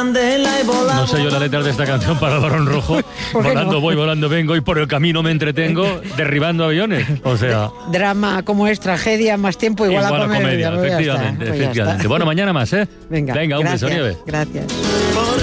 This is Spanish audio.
candela y volamos. No sé yo la letra de esta canción para el Barón Rojo. Volando no? voy, volando vengo y por el camino me entretengo derribando aviones. O sea, Drama, como es tragedia, más tiempo igual a comedia. Pues ya está, efectivamente, pues ya efectivamente. está. Bueno, mañana más, ¿eh? Venga, un beso, gracias, Nieves. gracias.